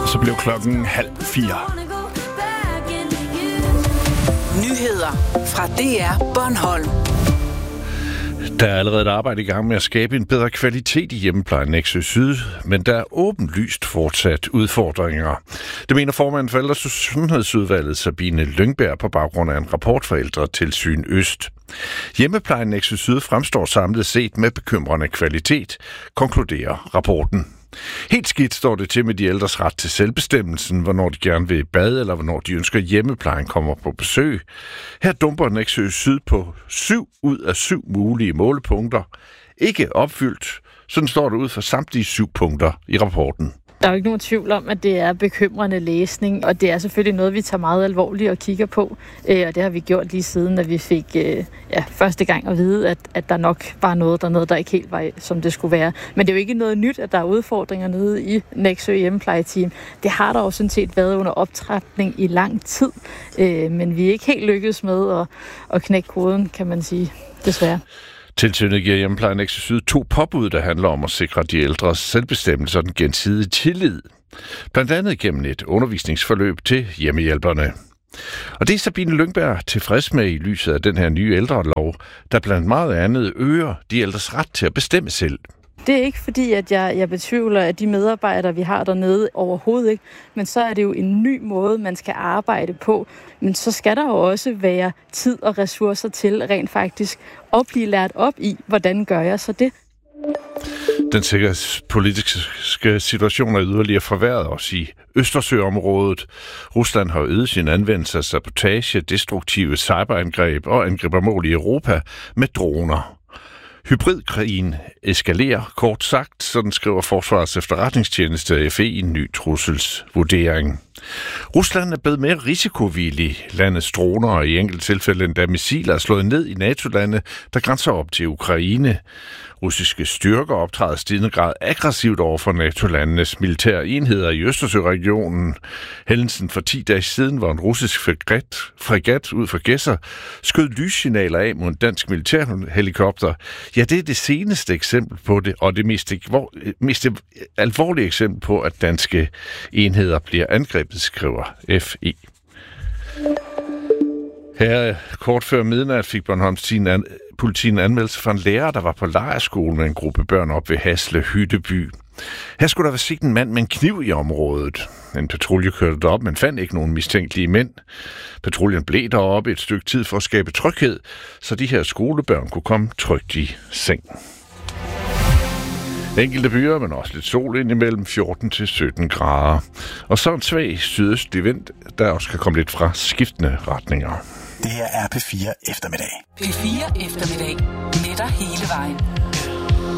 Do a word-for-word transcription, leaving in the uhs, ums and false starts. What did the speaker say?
Så blev klokken halv fire. Nyheder fra D R Bornholm. Der er allerede et arbejde i gang med at skabe en bedre kvalitet i hjemmeplejen Nexø Syd, men der er åbenlyst fortsat udfordringer. Det mener formanden for Ældre- og Sundhedsudvalget Sabine Lyngberg på baggrund af en rapport fra Ældretilsyn Øst. Hjemmeplejen Nexø Syd fremstår samlet set med bekymrende kvalitet, konkluderer rapporten. Helt skidt står det til med de ældres ret til selvbestemmelsen, hvornår de gerne vil i bad, eller hvornår de ønsker hjemmeplejen kommer på besøg. Her dumper Nexø Syd på syv ud af syv mulige målepunkter. Ikke opfyldt, sådan står det ud for samtlige syv punkter i rapporten. Der er jo ikke nogen tvivl om, at det er bekymrende læsning, og det er selvfølgelig noget, vi tager meget alvorligt og kigger på. Og det har vi gjort lige siden, at vi fik ja, første gang at vide, at, at der nok var noget dernede, der ikke helt var, som det skulle være. Men det er jo ikke noget nyt, at der er udfordringer nede i Nexø hjemmeplejeteam. Det har der jo sådan set været under optrapning i lang tid, men vi er ikke helt lykkedes med at, at knække koden, kan man sige, desværre. Tilsynet giver hjemmeplejen Nexø Syd to påbud, der handler om at sikre de ældres selvbestemmelse og den gensidige tillid. Blandt andet gennem et undervisningsforløb til hjemmehjælperne. Og det er Sabine Lyngberg tilfreds med i lyset af den her nye ældrelov, der blandt meget andet øger de ældres ret til at bestemme selv. Det er ikke fordi, at jeg, jeg betvivler, at de medarbejdere, vi har dernede, overhovedet ikke. Men så er det jo en ny måde, man skal arbejde på. Men så skal der jo også være tid og ressourcer til rent faktisk at blive lært op i, hvordan gør jeg så det. Den sikkerhedspolitiske situation er yderligere forværret også i Østersøområdet. Rusland har øget sin anvendelse af sabotage, destruktive cyberangreb og angriber mål i Europa med droner. Hybridkrigen eskalerer, kort sagt, sådan skriver Forsvarets efterretningstjeneste F E i en ny trusselsvurdering. Rusland er blevet mere risikovillig. Landets droner og i enkelte tilfælde endda missiler er slået ned i NATO-lande, der grænser op til Ukraine. Russiske styrker optræder i stigende grad aggressivt over for NATO-landenes militære enheder i Østersøregionen. Hændelsen for ti dage siden, hvor en russisk fregat, fregat ud fra Gedser skød lyssignaler af mod en dansk militærhelikopter. Ja, det er det seneste eksempel på det, og det mest, mest alvorlige eksempel på, at danske enheder bliver angrebet, skriver F E. Her kort før midnat fik Bornholms politiet en anmeldelse fra en lærer, der var på lejrskole med en gruppe børn op ved Hasle Hytteby. Her skulle der være set en mand med en kniv i området. En patrulje kørte derop, men fandt ikke nogen mistænkelige mænd. Patruljen blev deroppe et stykke tid for at skabe tryghed, så de her skolebørn kunne komme trygt i seng. Enkelte byer, men også lidt sol ind imellem fjorten til sytten grader. Og så en svag sydøstlig vind, der også kan komme lidt fra skiftende retninger. Det her er P fire eftermiddag. P fire eftermiddag. Med dig hele vejen.